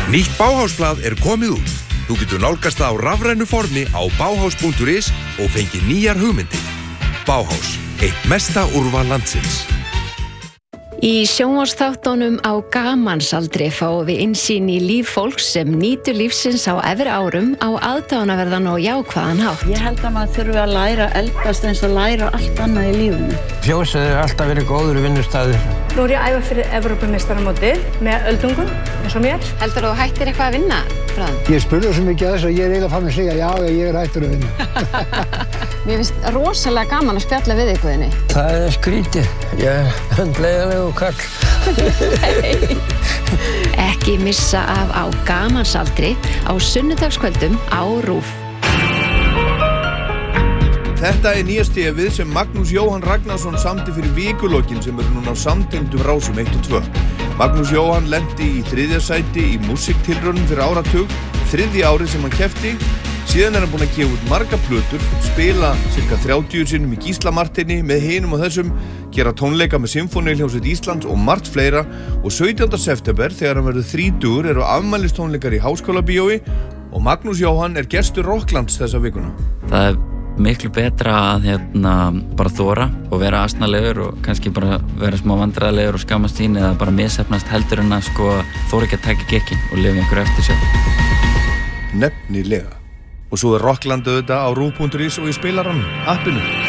Nýtt Bauhausblað komið út. Þú getur nálgast það á rafrænu formi á bauhaus.is og fengið nýjar hugmyndir. Bauhaus, eitt mesta úrval landsins. Í sjónvarpsþáttunum á gamansaldri fáum við innsýn í líf fólks sem nýtur lífsins á efri árum á aðdáunarverðan og jákvæðan hátt. Ég held að maður þurfi að læra eldast eins og læra allt annað í lífinu. Fjósið alltaf verið góður vinnustaður. Nú ég að æfa fyrir Evrópumeistaramótið með öldungum eins og mér. Heldurðu þú hættir eitthvað að vinna, bráðum? Ég spurði svo mikið að þess að ég eiginlega fann að segja já, ég hættur að vinna. Mér finnst rosalega gaman að spjalla við ykkurðinni. Það skrítið. Ég hundleiðilegu kall. Ekki missa af á gamansaldri á sunnudagskvöldum á RÚV. Þetta nýja stefið sem Magnús Jóhann Ragnarsson samdi fyrir vikulokkin sem núna á samtengdum rásum 1 og 2. Magnús Jóhann lenti í 3. sæti í músiktilraunum fyrir áratug, 3. árið sem hann keppti. Síðan hann búinn að gefa út marga plötur, spila cirka 30 sinnum í Gíslamarteini með hinum og þessum, gera tónleika með Sinfóníuhljómsveit Íslands og margt fleira og 17. september þegar hann verður 30 eru afmælistónleikar í Háskólabíói og Magnús Jóhann gestur Rocklands þessa vikuna. Það miklu betra að bara þora og vera asnalegur og kannski bara vera smá vandræðalegur og skammast sín eða bara misheppnast heldur en að þora ekki að taka gekkin og lifa einhverju eftir sér. Nefnilega. Og svo Rockland auðvitað á RÚV.is og í spilaranum, appinu.